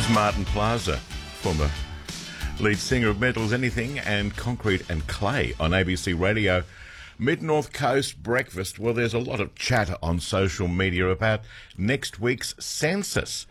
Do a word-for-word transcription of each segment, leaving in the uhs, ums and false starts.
There's Martin Plaza, former lead singer of Metals Anything and Concrete and Clay on A B C Radio. Mid-North Coast breakfast. Well, there's a lot of chatter on social media about next week's census.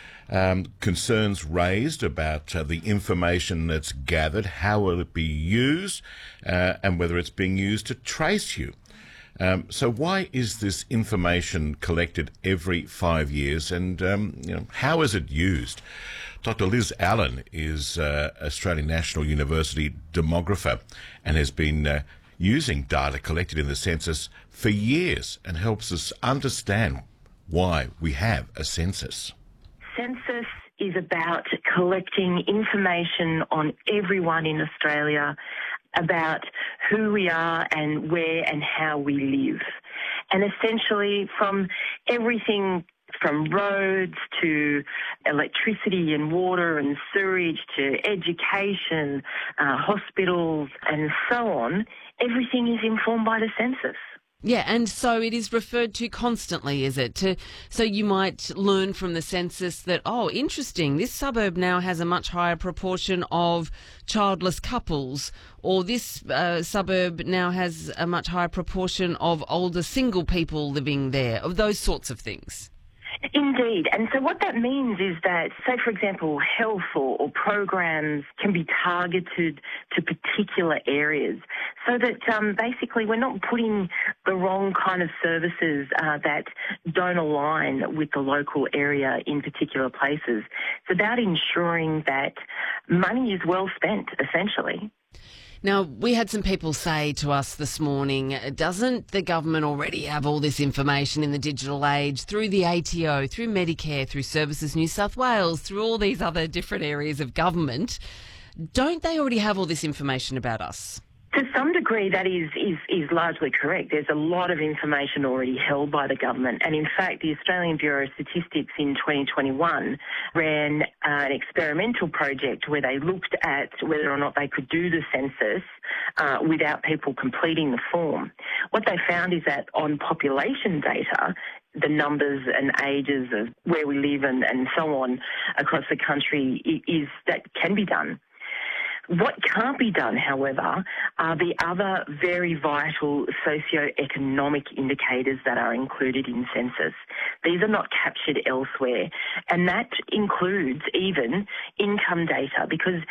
Um, concerns raised about uh, the information that's gathered, how will it be used, uh, and whether it's being used to trace you. Um, so why is this information collected every five years, and um, you know, how is it used? Doctor Liz Allen is uh, Australian National University demographer and has been uh, using data collected in the census for years and helps us understand why we have a census. Census is about collecting information on everyone in Australia about who we are and where and how we live. And essentially from everything from roads to electricity and water and sewage to education, uh, hospitals and so on, everything is informed by the census. Yeah, and so it is referred to constantly, is it? To, so you might learn from the census that, oh, interesting, this suburb now has a much higher proportion of childless couples, or this uh, suburb now has a much higher proportion of older single people living there, of those sorts of things. Indeed. And so what that means is that, say, for example, health or, or programs can be targeted to particular areas so that um, basically we're not putting the wrong kind of services uh, that don't align with the local area in particular places. It's about ensuring that money is well spent, essentially. Now, we had some people say to us this morning, doesn't the government already have all this information in the digital age through the A T O, through Medicare, through Services New South Wales, through all these other different areas of government? Don't they already have all this information about us? To some degree, that is, is, is largely correct. There's a lot of information already held by the government. And in fact, the Australian Bureau of Statistics in twenty twenty-one ran uh, an experimental project where they looked at whether or not they could do the census uh, without people completing the form. What they found is that on population data, the numbers and ages of where we live and, and so on across the country is that can be done. What can't be done, however, are the other very vital socio-economic indicators that are included in census. These are not captured elsewhere, and that includes even income data, because